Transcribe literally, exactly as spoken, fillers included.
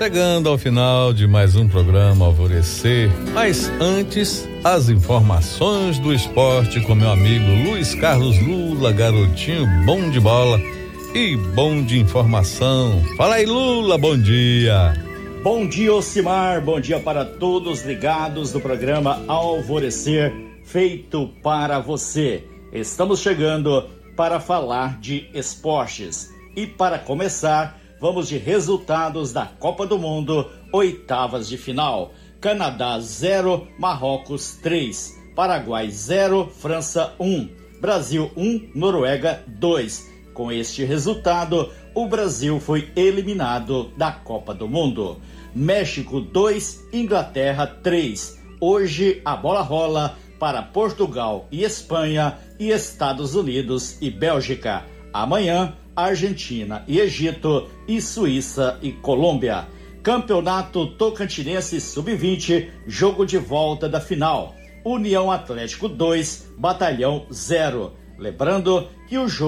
Chegando ao final de mais um programa Alvorecer, mas antes, as informações do esporte com meu amigo Luiz Carlos Lula, garotinho bom de bola e bom de informação. Fala aí, Lula, bom dia. Bom dia, Ocimar, bom dia para todos ligados no programa Alvorecer, feito para você. Estamos chegando para falar de esportes e para começar, vamos de resultados da Copa do Mundo, oitavas de final. Canadá zero, Marrocos três, Paraguai zero, França um, Brasil um, Noruega dois. Com este resultado, o Brasil foi eliminado da Copa do Mundo. México dois, Inglaterra três. Hoje a bola rola para Portugal e Espanha e Estados Unidos e Bélgica. Amanhã, Argentina e Egito e Suíça e Colômbia. Campeonato Tocantinense sub vinte, jogo de volta da final. União Atlético dois, Batalhão zero. Lembrando que o jogo